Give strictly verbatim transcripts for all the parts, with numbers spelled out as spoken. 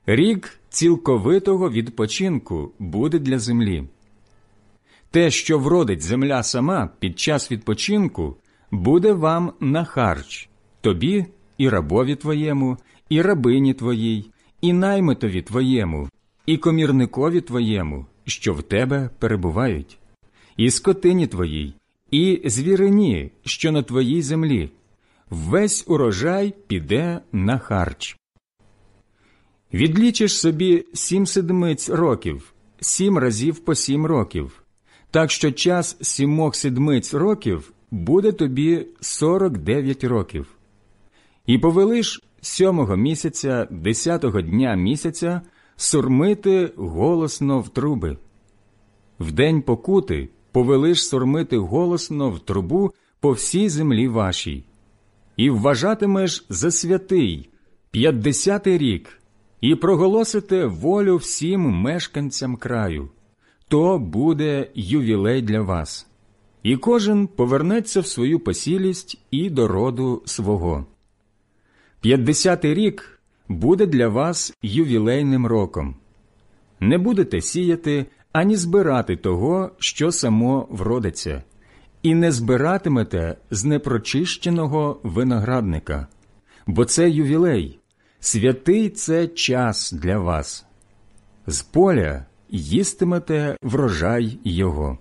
Рік цілковитого відпочинку буде для землі. Те, що вродить земля сама під час відпочинку, буде вам на харч, тобі і рабові твоєму, і рабині твоїй, і наймитові твоєму, і комірникові твоєму, що в тебе перебувають, і скотині твоїй, і звірині, що на твоїй землі. Весь урожай піде на харч. Відлічиш собі сім седмиць років, сім разів по сім років, так що час сімох седмиць років буде тобі сорок дев'ять років. І повелиш сьомого місяця, десятого дня місяця, сурмити голосно в труби. В день покути повелиш сурмити голосно в трубу по всій землі вашій. І вважатимеш за святий п'ятдесятий рік, і проголосите волю всім мешканцям краю. То буде ювілей для вас. І кожен повернеться в свою посілість і до роду свого. П'ятдесятий рік буде для вас ювілейним роком. Не будете сіяти ані збирати того, що само вродиться, і не збиратимете з непрочищеного виноградника, бо це ювілей, святий це час для вас. З поля їстимете врожай його.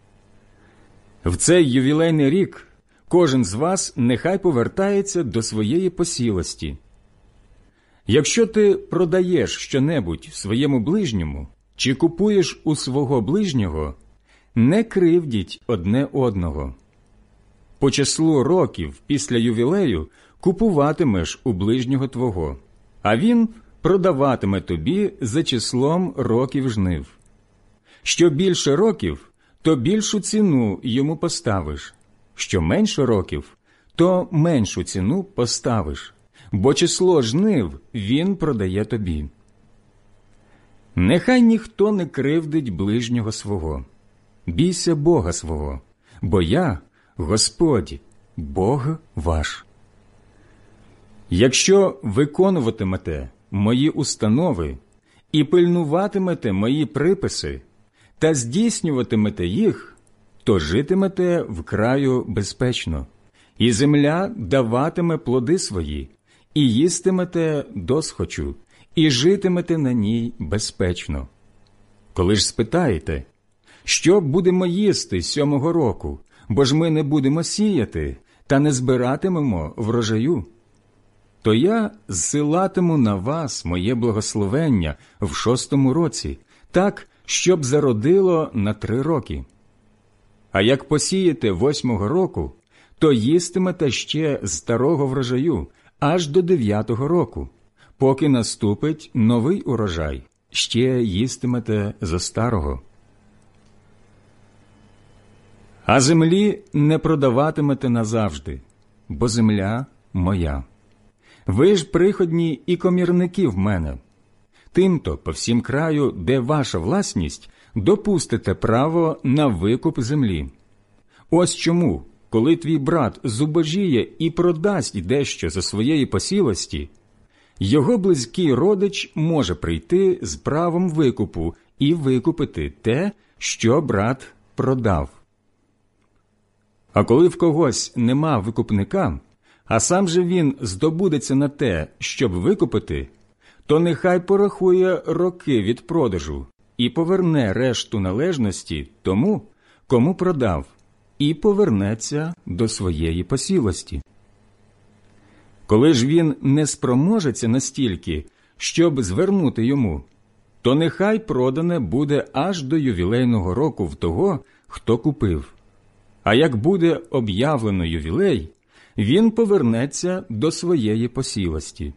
В цей ювілейний рік кожен з вас нехай повертається до своєї посілості. Якщо ти продаєш щонебудь своєму ближньому чи купуєш у свого ближнього, не кривдіть одне одного. По числу років після ювілею купуватимеш у ближнього твого, а він продаватиме тобі за числом років жнив. Що більше років, то більшу ціну йому поставиш. Що менше років, то меншу ціну поставиш, бо число жнив він продає тобі. Нехай ніхто не кривдить ближнього свого. Бійся Бога свого, бо я, Господь, Бог ваш. Якщо виконуватимете мої установи і пильнуватимете мої приписи та здійснюватимете їх, то житимете в краю безпечно, і земля даватиме плоди свої, і їстимете досхочу, і житимете на ній безпечно. Коли ж спитаєте, що будемо їсти сьомого року, бо ж ми не будемо сіяти та не збиратимемо врожаю, то я зсилатиму на вас моє благословення в шостому році, так, щоб зародило на три роки. А як посієте восьмого року, то їстимете ще з старого врожаю аж до дев'ятого року, поки наступить новий урожай, ще їстимете зо старого. А землі не продаватимете назавжди, бо земля моя. Ви ж приходні і комірники в мене. Тимто по всім краю, де ваша власність, допустите право на викуп землі. Ось чому, коли твій брат зубожіє і продасть дещо за своєї посілості, його близький родич може прийти з правом викупу і викупити те, що брат продав. А коли в когось нема викупника, а сам же він здобудеться на те, щоб викупити, то нехай порахує роки від продажу і поверне решту належності тому, кому продав, і повернеться до своєї посілості. Коли ж він не спроможеться настільки, щоб звернути йому, то нехай продане буде аж до ювілейного року в того, хто купив. А як буде об'явлено ювілей, він повернеться до своєї посілості.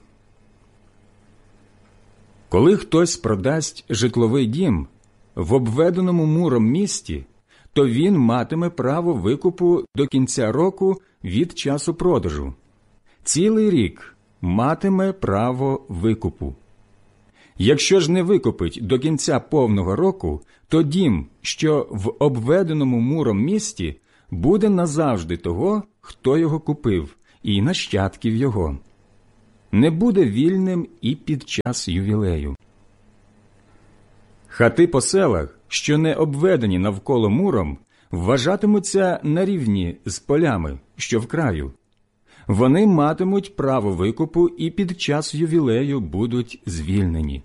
Коли хтось продасть житловий дім в обведеному муром місті, то він матиме право викупу до кінця року від часу продажу. Цілий рік матиме право викупу. Якщо ж не викупить до кінця повного року, то дім, що в обведеному муром місті, буде назавжди того, хто його купив, і нащадків його. не буде вільним і під час ювілею. Хати по селах, що не обведені навколо муром, вважатимуться на рівні з полями, що в краю. Вони матимуть право викупу і під час ювілею будуть звільнені.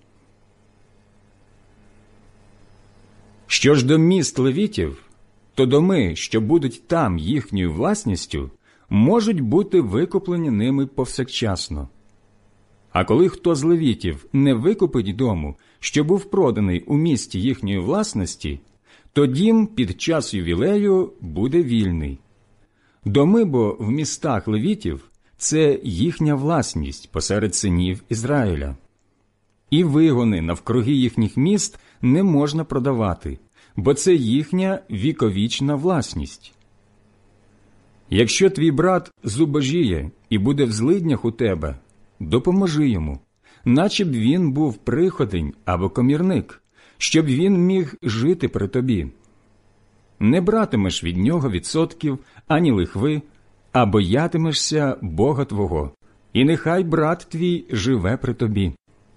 Що ж до міст левітів, то доми, що будуть там їхньою власністю, можуть бути викуплені ними повсякчасно. А коли хто з левітів не викупить дому, що був проданий у місті їхньої власності, то дім під час ювілею буде вільний. Доми бо в містах левітів – це їхня власність посеред синів Ізраїля. І вигони навкруги їхніх міст не можна продавати, бо це їхня віковічна власність. Якщо твій брат зубожіє і буде в злиднях у тебе, допоможи йому, наче б він був приходень або комірник, щоб він міг жити при тобі. Не братимеш від нього відсотків ані лихви, а боятимешся Бога твого, і нехай брат твій живе при тобі.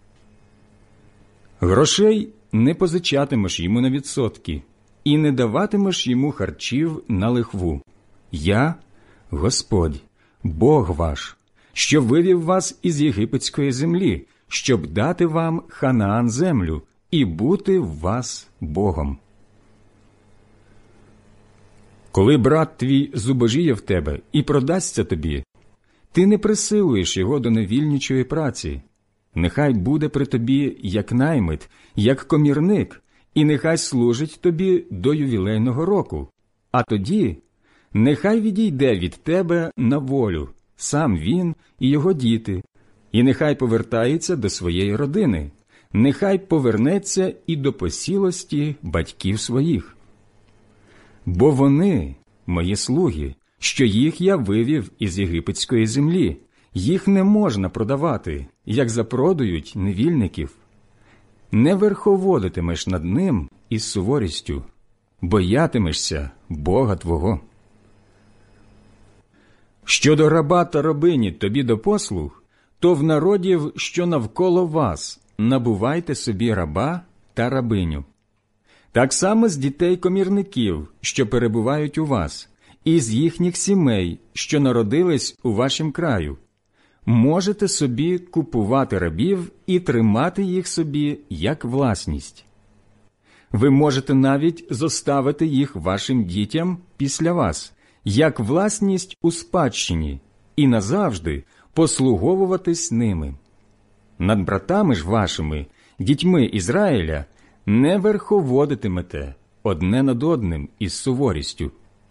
Грошей не позичатимеш йому на відсотки, і не даватимеш йому харчів на лихву. Я – Господь, Бог ваш, що вивів вас із єгипетської землі, щоб дати вам Ханаан землю і бути в вас Богом. Коли брат твій зубожіє в тебе і продасться тобі, ти не присилуєш його до невільничої праці. Нехай буде при тобі як наймит, як комірник, і нехай служить тобі до ювілейного року. А тоді нехай відійде від тебе на волю, сам він і його діти, і нехай повертається до своєї родини, нехай повернеться і до посілості батьків своїх. Бо вони, мої слуги, що їх я вивів із єгипетської землі, їх не можна продавати, як запродають невільників. Не верховодитимеш над ним із суворістю, боятимешся Бога твого. Щодо раба та рабині тобі до послуг, то в народів, що навколо вас, набувайте собі раба та рабиню. Так само з дітей комірників, що перебувають у вас, і з їхніх сімей, що народились у вашім краю. Можете собі купувати рабів і тримати їх собі як власність. Ви можете навіть зоставити їх вашим дітям після вас, як власність у спадщині, і назавжди послуговуватись ними. Над братами ж вашими, дітьми Ізраїля, не верховодитимете одне над одним із суворістю.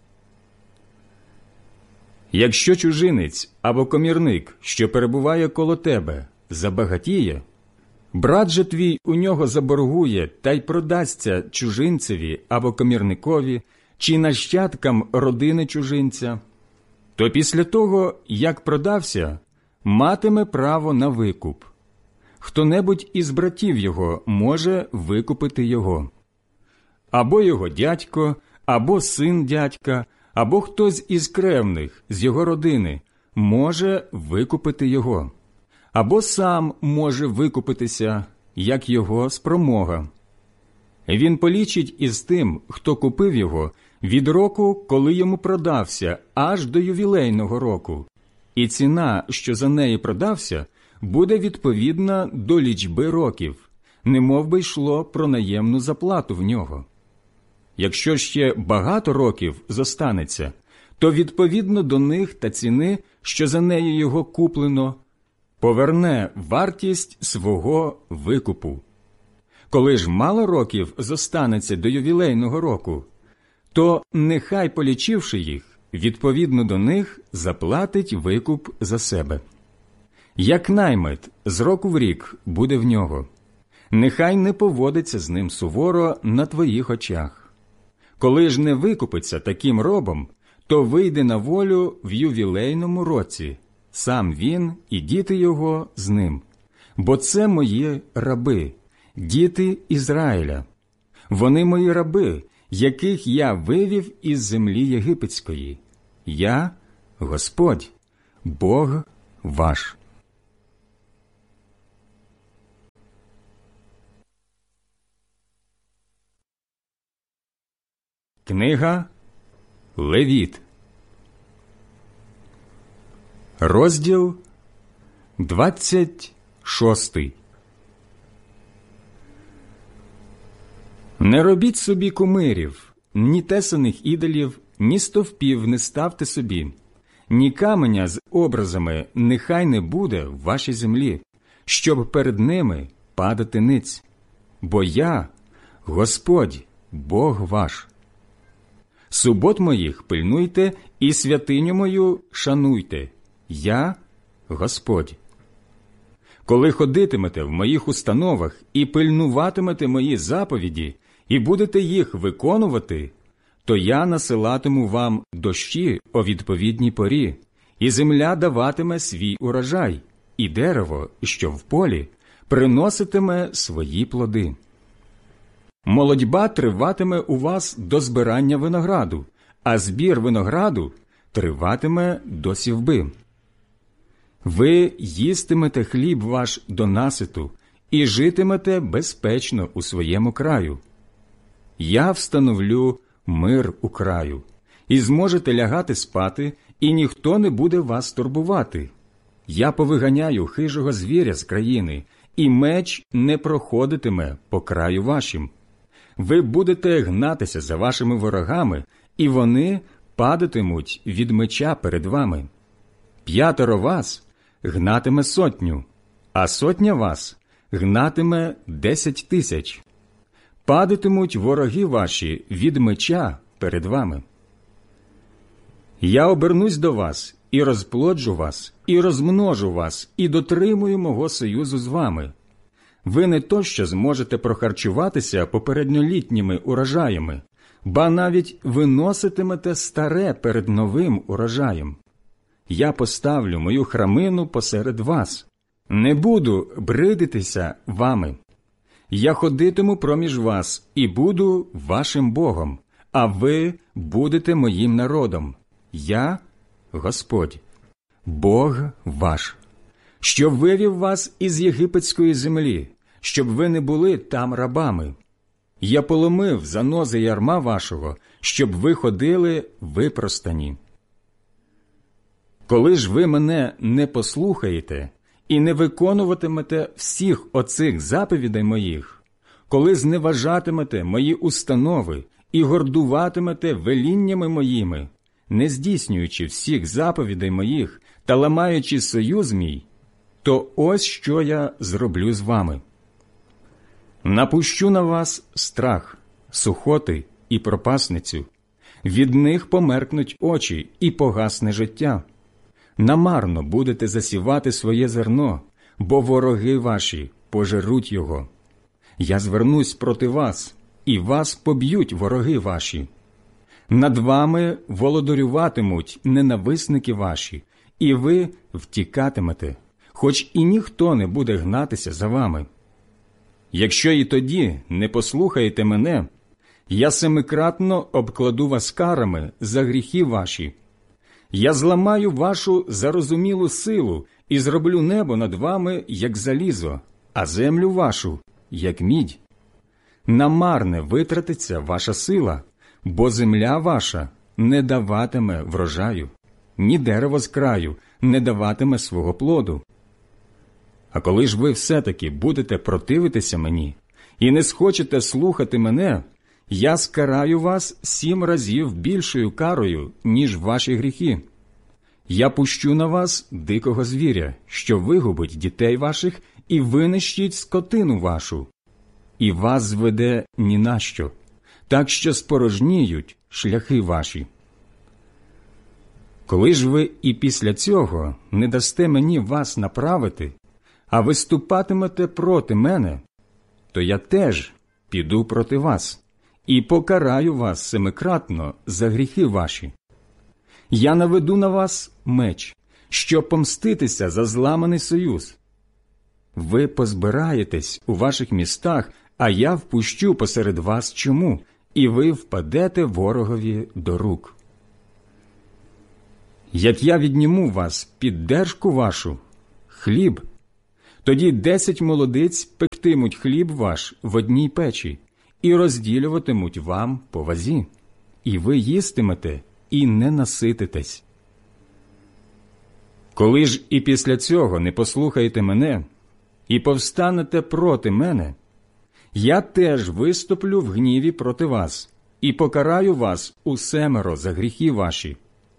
Якщо чужинець або комірник, що перебуває коло тебе, забагатіє, брат же твій у нього заборгує та й продасться чужинцеві або комірникові, чи нащадкам родини чужинця, то після того, як продався, матиме право на викуп. Хто-небудь із братів його може викупити його. Або його дядько, або син дядька, або хтось із кревних, з його родини, може викупити його. Або сам може викупитися, як його спромога. Він полічить із тим, хто купив його, від року, коли йому продався, аж до ювілейного року. І ціна, що за неї продався, буде відповідна до лічби років, немов би йшло про наємну заплату в нього. Якщо ще багато років зостанеться, то відповідно до них та ціни, що за нею його куплено, поверне вартість свого викупу. Коли ж мало років зостанеться до ювілейного року, то нехай, полічивши їх, відповідно до них заплатить викуп за себе. Як наймит з року в рік буде в нього, нехай не поводиться з ним суворо на твоїх очах. Коли ж не викупиться таким робом, то вийде на волю в ювілейному році, сам він і діти його з ним. Бо це мої раби, діти Ізраїля. Вони мої раби, яких я вивів із землі єгипетської. Я – Господь, Бог ваш. Книга Левіт, розділ двадцять шостий. Не робіть собі кумирів, ні тесаних ідолів, ні стовпів не ставте собі, ні каменя з образами нехай не буде в вашій землі, щоб перед ними падати ниць. Бо я, Господь, Бог ваш. Субот моїх пильнуйте і святиню мою шануйте. Я, Господь. Коли ходитимете в моїх установах і пильнуватимете мої заповіді, і будете їх виконувати, то я насилатиму вам дощі о відповідній порі, і земля даватиме свій урожай, і дерево, що в полі, приноситиме свої плоди. Молодьба триватиме у вас до збирання винограду, а збір винограду триватиме до сівби. Ви їстимете хліб ваш до наситу і житимете безпечно у своєму краю. Я встановлю мир у краю, і зможете лягати спати, і ніхто не буде вас турбувати. Я повиганяю хижого звіря з країни, і меч не проходитиме по краю вашим. Ви будете гнатися за вашими ворогами, і вони падатимуть від меча перед вами. П'ятеро вас гнатиме сотню, а сотня вас гнатиме десять тисяч. Падатимуть вороги ваші від меча перед вами. Я обернусь до вас, і розплоджу вас, і розмножу вас, і дотримую мого союзу з вами. Ви не то що зможете прохарчуватися попередньолітніми урожаями, ба навіть виноситимете старе перед новим урожаєм. Я поставлю мою храмину посеред вас, не буду бридитися вами. Я ходитиму проміж вас і буду вашим Богом, а ви будете моїм народом. Я – Господь, Бог ваш, що вивів вас із єгипетської землі, щоб ви не були там рабами. Я поломив занози ярма вашого, щоб ви ходили випростані. Коли ж ви мене не послухаєте і не виконуватимете всіх оцих заповідей моїх, коли зневажатимете мої установи і гордуватимете веліннями моїми, не здійснюючи всіх заповідей моїх та ламаючи союз мій, то ось що я зроблю з вами. Напущу на вас страх, сухоти і пропасницю. Від них померкнуть очі і погасне життя. Намарно будете засівати своє зерно, бо вороги ваші пожеруть його. Я звернусь проти вас, і вас поб'ють вороги ваші. Над вами володарюватимуть ненависники ваші, і ви втікатимете, хоч і ніхто не буде гнатися за вами. Якщо і тоді не послухаєте мене, я семикратно обкладу вас карами за гріхи ваші. Я зламаю вашу зарозумілу силу і зроблю небо над вами, як залізо, а землю вашу, як мідь. Намарне витратиться ваша сила, бо земля ваша не даватиме врожаю, ні дерево з краю не даватиме свого плоду. А коли ж ви все-таки будете противитися мені і не схочете слухати мене, я скараю вас сім разів більшою карою, ніж ваші гріхи. Я пущу на вас дикого звіря, що вигубить дітей ваших і винищить скотину вашу. І вас зведе ні на що, так що спорожніють шляхи ваші. Коли ж ви і після цього не дасте мені вас направити, а виступатимете проти мене, то я теж піду проти вас і покараю вас семикратно за гріхи ваші. Я наведу на вас меч, щоб помститися за зламаний союз. Ви позбираєтесь у ваших містах, а я впущу посеред вас чуму, і ви впадете ворогові до рук. Як я відніму вас під держку вашу, хліб, тоді десять молодиць пектимуть хліб ваш в одній печі і розділюватимуть вам по вазі. і ви їстимете і не насититесь. Коли ж і після цього не послухаєте мене і повстанете проти мене, я теж виступлю в гніві проти вас і покараю вас усемеро за гріхи ваші.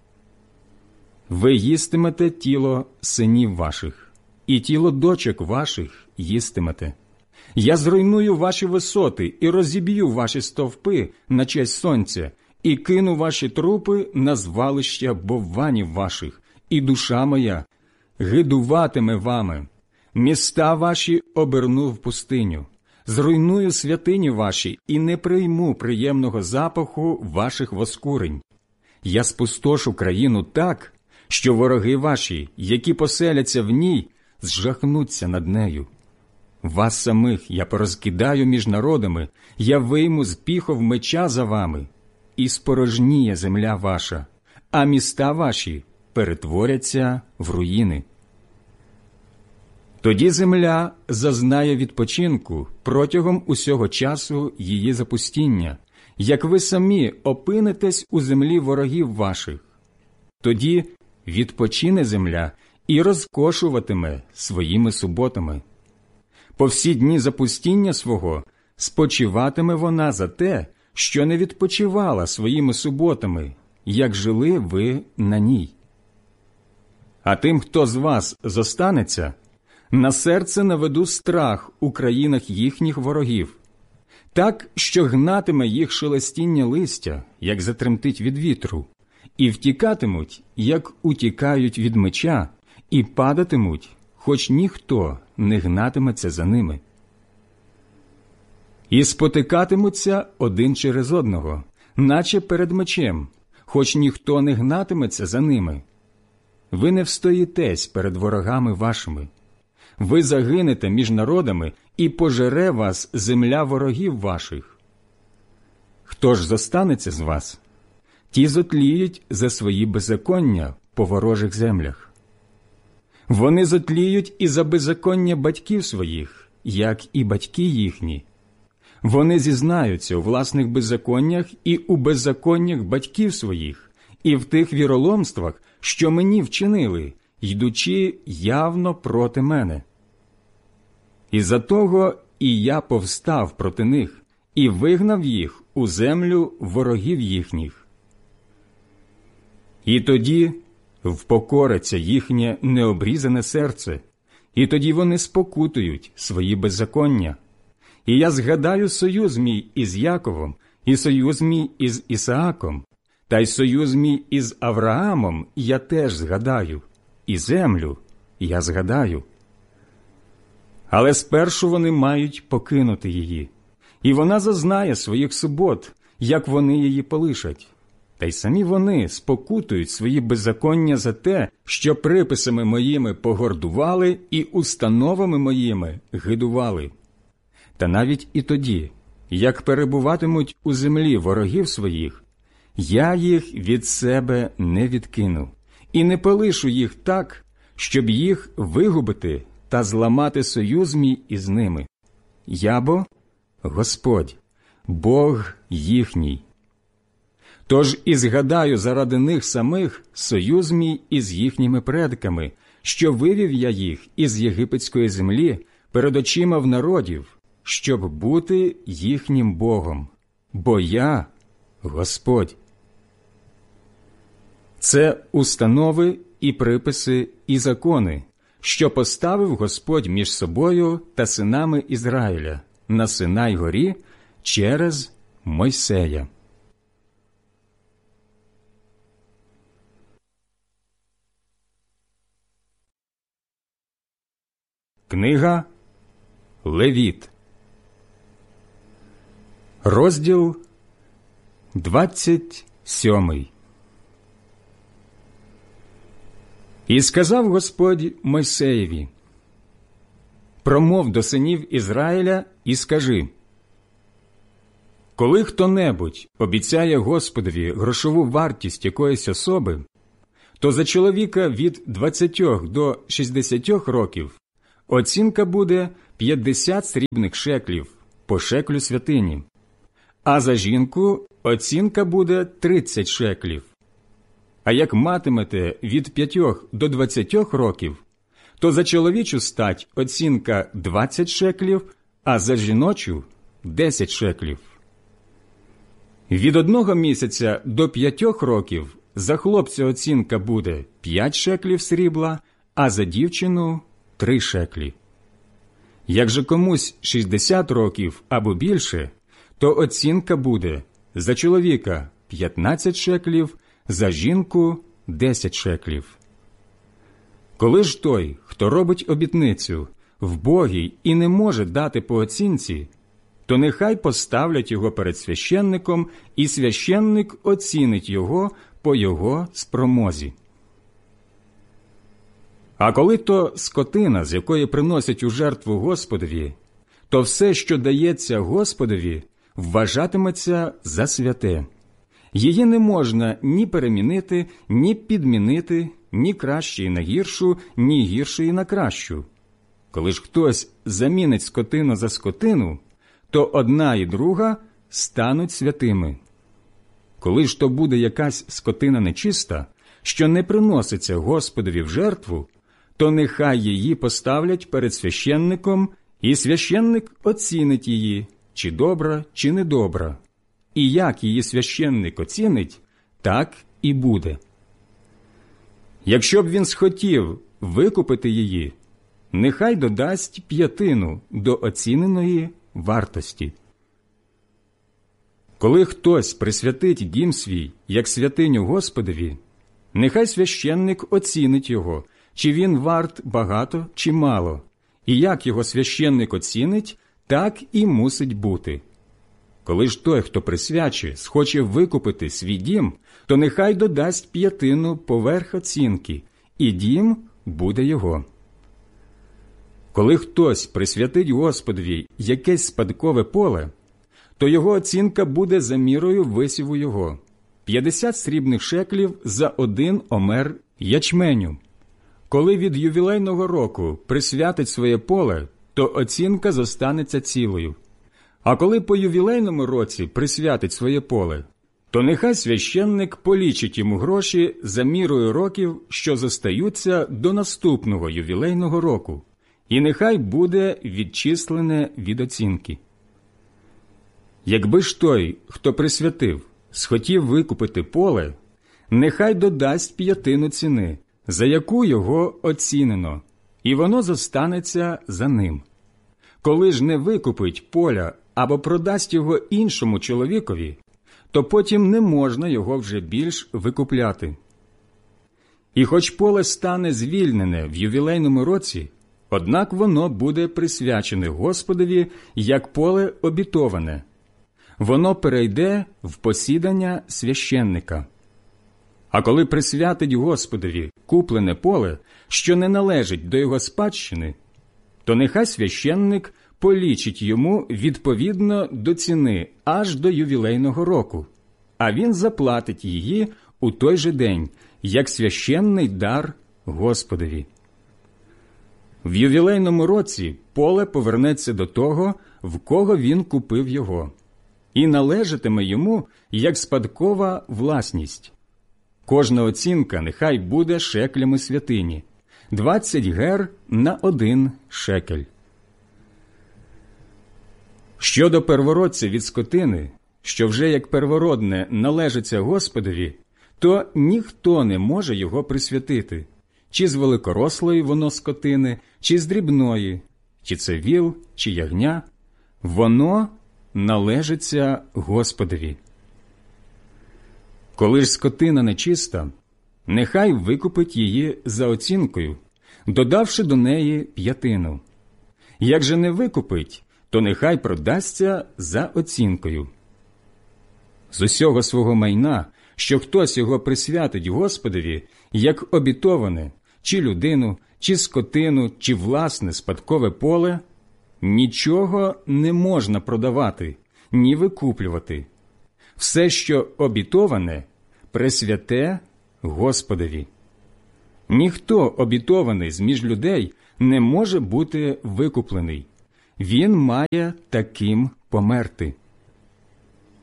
Ви їстимете тіло синів ваших, і тіло дочок ваших їстимете. Я зруйную ваші висоти і розіб'ю ваші стовпи на честь сонця, і кину ваші трупи на звалища бовванів ваших, і душа моя гидуватиме вами. Міста ваші оберну в пустиню, зруйную святині ваші і не прийму приємного запаху ваших воскурень. Я спустошу країну так, що вороги ваші, які поселяться в ній, зжахнуться над нею. Вас самих я порозкидаю між народами, я вийму з піхов меча за вами, і спорожніє земля ваша, а міста ваші перетворяться в руїни. Тоді земля зазнає відпочинку протягом усього часу її запустіння, як ви самі опинитесь у землі ворогів ваших. Тоді відпочине земля і розкошуватиме своїми суботами. По всі дні запустіння свого спочиватиме вона за те, що не відпочивала своїми суботами, як жили ви на ній. А тим, хто з вас зостанеться, на серце наведу страх у країнах їхніх ворогів, так, що гнатиме їх шелестіння листя, як затремтить від вітру, і втікатимуть, як утікають від меча, і падатимуть, хоч ніхто не гнатиметься за ними. І спотикатимуться один через одного, наче перед мечем, хоч ніхто не гнатиметься за ними. Ви не встоїтесь перед ворогами вашими. Ви загинете між народами, і пожере вас земля ворогів ваших. Хто ж зостанеться з вас? Ті зотліють за свої беззаконня по ворожих землях. Вони зотліють і за беззаконня батьків своїх, як і батьки їхні. Вони зізнаються у власних беззаконнях і у беззаконнях батьків своїх, і в тих віроломствах, що мені вчинили, йдучи явно проти мене. І за того і я повстав проти них, і вигнав їх у землю ворогів їхніх. І тоді впокориться їхнє необрізане серце, і тоді вони спокутують свої беззаконня. І я згадаю союз мій із Яковом, і союз мій із Ісааком, та й союз мій із Авраамом я теж згадаю, і землю я згадаю. Але спершу вони мають покинути її, і вона зазнає своїх субот, як вони її полишать. Та й самі вони спокутують свої беззаконня за те, що приписами моїми погордували і установами моїми гидували. Та навіть і тоді, як перебуватимуть у землі ворогів своїх, я їх від себе не відкину, і не полишу їх так, щоб їх вигубити та зламати союз мій із ними. Я бо Господь, Бог їхній. Тож і згадаю заради них самих союз мій із їхніми предками, що вивів я їх із єгипетської землі перед очима в народів, щоб бути їхнім Богом, бо я Господь. Це установи і приписи і закони, що поставив Господь між собою та синами Ізраїля на Синай горі через Мойсея. Книга Левіт, розділ двадцять сьомий. І сказав Господь Мойсеєві: «Промов до синів Ізраїля і скажи: коли хто-небудь обіцяє Господові грошову вартість якоїсь особи, то за чоловіка від двадцяти до шістдесяти років оцінка буде п'ятдесят срібних шеклів по шеклю святині, а за жінку оцінка буде тридцять шеклів. А як матимете від п'ятьох до двадцятьох років, то за чоловічу стать оцінка двадцять шеклів, а за жіночу – десять шеклів. Від одного місяця до п'ятьох років за хлопця оцінка буде п'ять шеклів срібла, а за дівчину – три шеклі. Як же комусь шістдесят років або більше, то оцінка буде за чоловіка п'ятнадцять шеклів, за жінку – десять шеклів. Коли ж той, хто робить обітницю, вбогий і не може дати по оцінці, то нехай поставлять його перед священником, і священник оцінить його по його спромозі. А коли то скотина, з якої приносять у жертву Господові, то все, що дається Господові, вважатиметься за святе. Її не можна ні перемінити, ні підмінити, ні кращої на гіршу, ні гіршої на кращу. Коли ж хтось замінить скотину за скотину, то одна і друга стануть святими. Коли ж то буде якась скотина нечиста, що не приноситься Господові в жертву, то нехай її поставлять перед священником, і священник оцінить її, чи добра, чи недобра. І як її священник оцінить, так і буде. Якщо б він схотів викупити її, нехай додасть п'ятину до оціненої вартості. Коли хтось присвятить дім свій, як святиню Господові, нехай священник оцінить його, чи він варт багато чи мало, і як його священник оцінить, так і мусить бути. Коли ж той, хто присвячує, схоче викупити свій дім, то нехай додасть п'ятину поверх оцінки, і дім буде його. Коли хтось присвятить Господові якесь спадкове поле, то його оцінка буде за мірою висіву його – п'ятдесят срібних шеклів за один омер ячменю. Коли від ювілейного року присвятить своє поле, то оцінка зостанеться цілою. А коли по ювілейному році присвятить своє поле, то нехай священник полічить йому гроші за мірою років, що зостаються до наступного ювілейного року, і нехай буде відчислене від оцінки. Якби ж той, хто присвятив, схотів викупити поле, нехай додасть п'ятину ціни, за яку його оцінено, і воно зостанеться за ним. Коли ж не викупить поля або продасть його іншому чоловікові, то потім не можна його вже більш викупляти. І хоч поле стане звільнене в ювілейному році, однак воно буде присвячене Господові як поле обітоване. Воно перейде в посідання священника. А коли присвятить Господові куплене поле, що не належить до його спадщини, то нехай священник полічить йому відповідно до ціни аж до ювілейного року, а він заплатить її у той же день, як священний дар Господові. В ювілейному році поле повернеться до того, в кого він купив його, і належатиме йому як спадкова власність. Кожна оцінка нехай буде шеклями святині – двадцять гер на один шекель. Щодо первородця від скотини, що вже як первородне належиться Господові, то ніхто не може його присвятити, чи з великорослої воно скотини, чи з дрібної, чи це віл, чи ягня, воно належиться Господові. Коли ж скотина нечиста, нехай викупить її за оцінкою, додавши до неї п'ятину. Як же не викупить, то нехай продасться за оцінкою. З усього свого майна, що хтось його присвятить Господові, як обітоване, чи людину, чи скотину, чи власне спадкове поле, нічого не можна продавати, ні викуплювати. Все, що обітоване, присвяте Господові. Ніхто обітований з-між людей не може бути викуплений. Він має таким померти.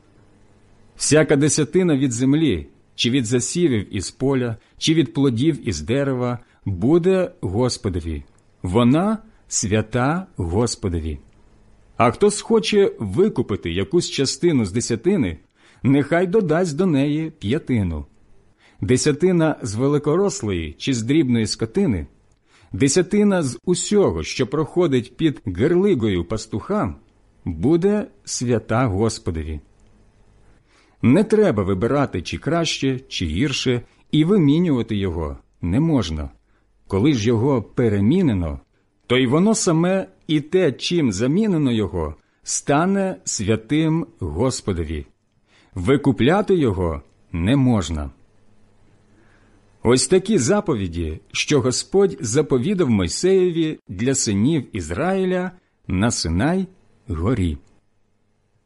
Всяка десятина від землі, чи від засівів із поля, чи від плодів із дерева, буде Господові. Вона свята Господові. А хто схоче викупити якусь частину з десятини, нехай додасть до неї п'ятину. Десятина з великорослої чи з дрібної скотини, десятина з усього, що проходить під гирлигою пастуха, буде свята Господові. Не треба вибирати, чи краще, чи гірше, і вимінювати його не можна. Коли ж його перемінено, то й воно саме і те, чим замінено його, стане святим Господові. Викупляти його не можна. Ось такі заповіді, що Господь заповідав Мойсеєві для синів Ізраїля на Синай горі.